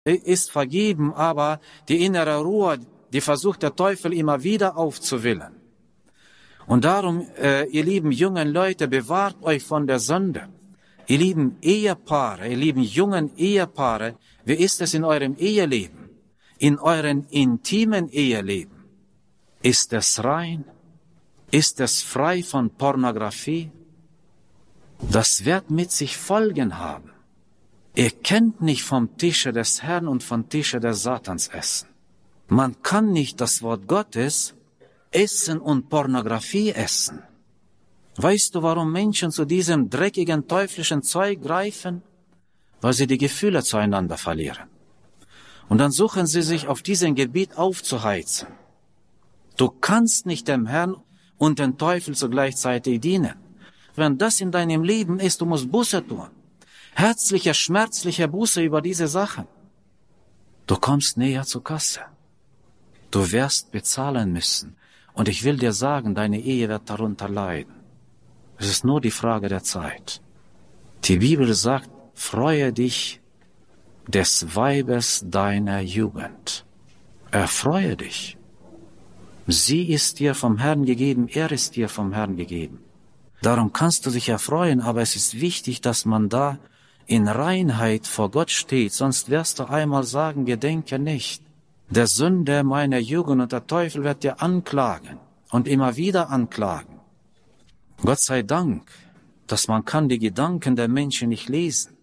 ist vergeben, aber die innere Ruhe, die versucht der Teufel immer wieder aufzuwillen. Und darum, ihr lieben jungen Leute, bewahrt euch von der Sünde. Ihr lieben Ehepaare, ihr lieben jungen Ehepaare, wie ist es in eurem Eheleben? In euren intimen Eheleben? Ist es rein? Ist es frei von Pornografie? Das wird mit sich Folgen haben. Ihr könnt nicht vom Tische des Herrn und vom Tische des Satans essen. Man kann nicht das Wort Gottes essen und Pornografie essen. Weißt du, warum Menschen zu diesem dreckigen, teuflischen Zeug greifen? Weil sie die Gefühle zueinander verlieren. Und dann suchen sie sich auf diesem Gebiet aufzuheizen. Du kannst nicht dem Herrn und dem Teufel gleichzeitig dienen. Wenn das in deinem Leben ist, du musst Buße tun. Herzliche, schmerzliche Buße über diese Sachen. Du kommst näher zur Kasse. Du wirst bezahlen müssen. Und ich will dir sagen, deine Ehe wird darunter leiden. Es ist nur die Frage der Zeit. Die Bibel sagt, freue dich des Weibes deiner Jugend. Erfreue dich. Sie ist dir vom Herrn gegeben, er ist dir vom Herrn gegeben. Darum kannst du dich erfreuen, aber es ist wichtig, dass man da in Reinheit vor Gott steht, sonst wirst du einmal sagen, gedenke nicht der Sünde meiner Jugend, und der Teufel wird dir anklagen und immer wieder anklagen. Gott sei Dank, dass man kann die Gedanken der Menschen nicht lesen.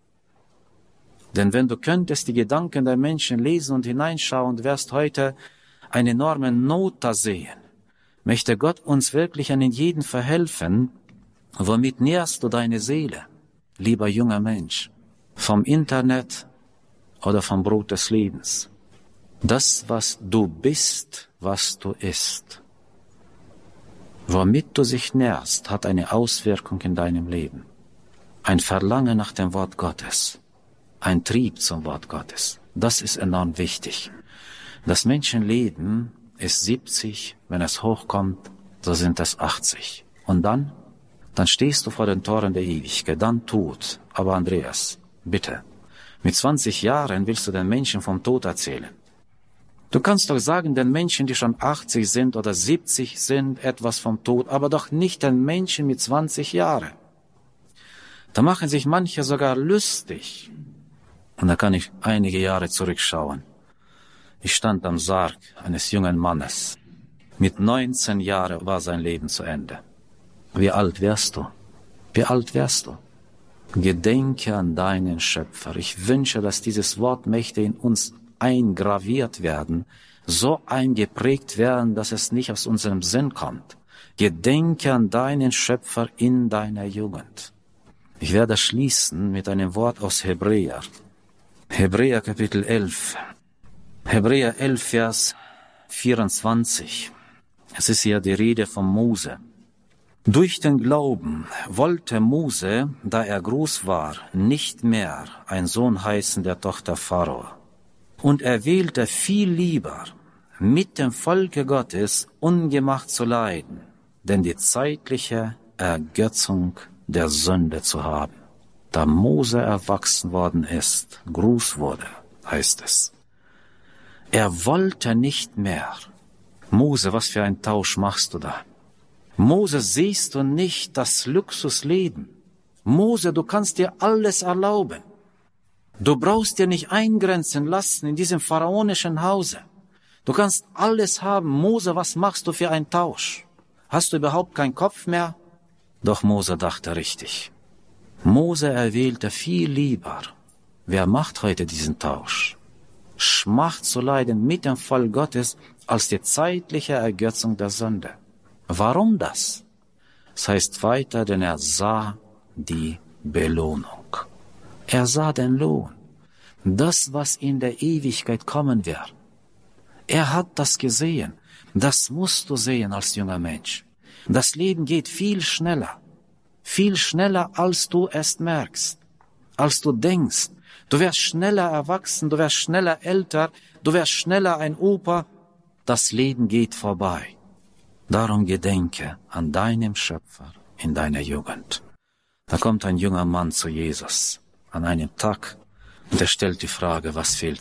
Denn wenn du könntest die Gedanken der Menschen lesen und hineinschauen, du wirst heute eine enorme Not da sehen. Möchte Gott uns wirklich an jeden verhelfen, womit nährst du deine Seele, lieber junger Mensch? Vom Internet oder vom Brot des Lebens? Das, was du bist, was du isst. Womit du dich nährst, hat eine Auswirkung in deinem Leben. Ein Verlangen nach dem Wort Gottes. Ein Trieb zum Wort Gottes. Das ist enorm wichtig. Das Menschenleben ist 70, wenn es hochkommt, so sind es 80. Und dann stehst du vor den Toren der Ewigkeit, dann Tod. Aber Andreas, bitte, mit 20 Jahren willst du den Menschen vom Tod erzählen. Du kannst doch sagen, den Menschen, die schon 80 sind oder 70 sind, etwas vom Tod, aber doch nicht den Menschen mit 20 Jahren. Da machen sich manche sogar lustig. Und da kann ich einige Jahre zurückschauen. Ich stand am Sarg eines jungen Mannes. Mit 19 Jahren war sein Leben zu Ende. Wie alt wärst du? Wie alt wärst du? Gedenke an deinen Schöpfer. Ich wünsche, dass dieses Wort möchte in uns eingraviert werden, so eingeprägt werden, dass es nicht aus unserem Sinn kommt. Gedenke an deinen Schöpfer in deiner Jugend. Ich werde schließen mit einem Wort aus Hebräer. Hebräer Kapitel 11. Hebräer 11, Vers 24. Es ist hier die Rede von Mose. Durch den Glauben wollte Mose, da er groß war, nicht mehr ein Sohn heißen der Tochter Pharao. Und er wählte viel lieber, mit dem Volke Gottes ungemacht zu leiden, denn die zeitliche Ergötzung der Sünde zu haben. Da Mose erwachsen worden ist, groß wurde, heißt es. Er wollte nicht mehr. Mose, was für ein Tausch machst du da? Mose, siehst du nicht das Luxusleben? Mose, du kannst dir alles erlauben. Du brauchst dir nicht eingrenzen lassen in diesem pharaonischen Hause. Du kannst alles haben. Mose, was machst du für einen Tausch? Hast du überhaupt keinen Kopf mehr? Doch Mose dachte richtig. Mose erwählte viel lieber. Wer macht heute diesen Tausch? Schmacht zu leiden mit dem Volk Gottes als die zeitliche Ergötzung der Sünde. Warum das? Es heißt weiter, denn er sah die Belohnung. Er sah den Lohn, das, was in der Ewigkeit kommen wird. Er hat das gesehen. Das musst du sehen als junger Mensch. Das Leben geht viel schneller, als du es merkst, als du denkst. Du wirst schneller erwachsen, du wirst schneller älter, du wirst schneller ein Opa. Das Leben geht vorbei. Darum gedenke an deinem Schöpfer in deiner Jugend. Da kommt ein junger Mann zu Jesus. An einem Tag, Und er stellt die Frage, was fehlt